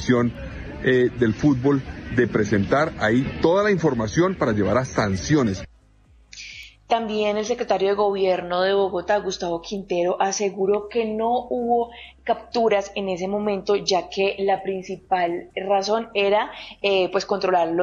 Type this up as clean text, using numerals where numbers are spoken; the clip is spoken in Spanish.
Comisión del Fútbol de presentar ahí toda la información para llevar a sanciones. También el secretario de Gobierno de Bogotá, Gustavo Quintero, aseguró que no hubo capturas en ese momento, ya que la principal razón era pues controlar